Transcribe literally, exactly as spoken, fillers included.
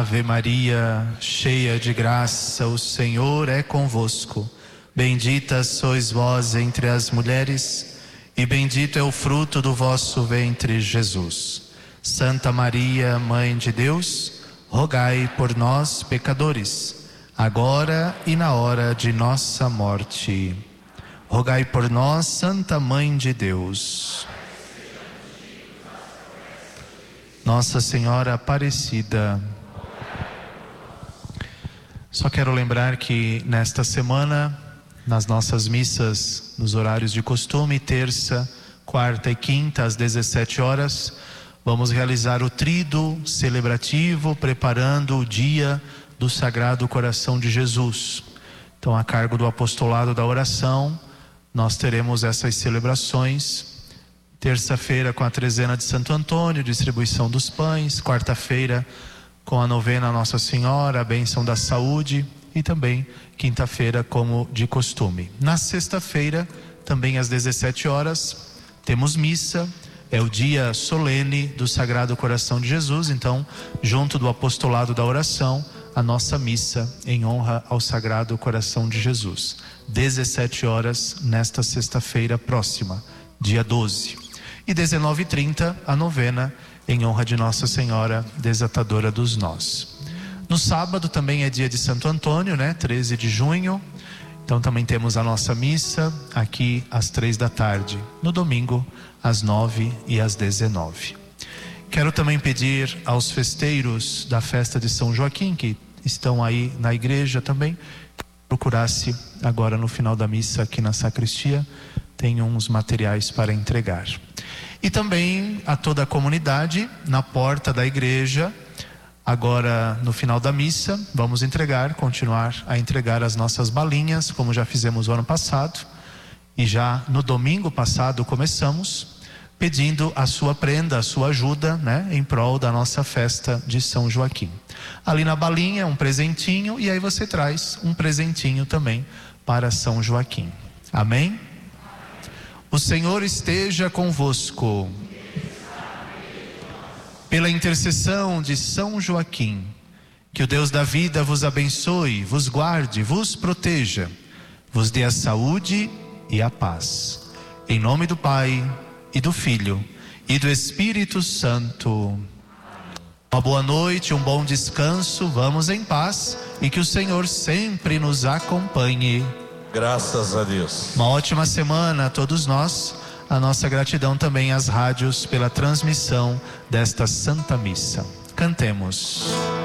Ave Maria, cheia de graça, o Senhor é convosco. Bendita sois vós entre as mulheres, e bendito é o fruto do vosso ventre, Jesus. Santa Maria, Mãe de Deus, rogai por nós, pecadores, agora e na hora de nossa morte. Rogai por nós, Santa Mãe de Deus. Nossa Senhora Aparecida. Só quero lembrar que nesta semana, nas nossas missas, nos horários de costume, terça, quarta e quinta, às dezessete horas, vamos realizar o tríduo celebrativo, preparando o dia do Sagrado Coração de Jesus. Então, a cargo do apostolado da oração, nós teremos essas celebrações. Terça-feira com a trezena de Santo Antônio, distribuição dos pães. Quarta-feira com a novena a Nossa Senhora, a bênção da saúde. E também quinta-feira como de costume. Na sexta-feira, também às dezessete horas, temos missa. É o dia solene do Sagrado Coração de Jesus. Então, junto do apostolado da oração, a nossa missa em honra ao Sagrado Coração de Jesus. dezessete horas nesta sexta-feira próxima, dia doze. E dezenove e trinta, a novena em honra de Nossa Senhora Desatadora dos Nós. No sábado também é dia de Santo Antônio, né? treze de junho. Então também temos a nossa missa aqui às três da tarde. No domingo, às nove e às dezenove. Quero também pedir aos festeiros da festa de São Joaquim, que estão aí na igreja também, que procurasse agora no final da missa aqui na sacristia, tem uns materiais para entregar. E também a toda a comunidade, na porta da igreja, agora no final da missa, vamos entregar, continuar a entregar as nossas balinhas, como já fizemos o ano passado. E já no domingo passado começamos, pedindo a sua prenda, a sua ajuda, né, em prol da nossa festa de São Joaquim. Ali na balinha, um presentinho, e aí você traz um presentinho também para São Joaquim. Amém? O Senhor esteja convosco. Pela intercessão de São Joaquim, que o Deus da vida vos abençoe, vos guarde, vos proteja, vos dê a saúde e a paz. Em nome do Pai, e do Filho, e do Espírito Santo. Uma boa noite, um bom descanso, vamos em paz, e que o Senhor sempre nos acompanhe. Graças a Deus. Uma ótima semana a todos nós. A nossa gratidão também às rádios pela transmissão desta Santa Missa. Cantemos.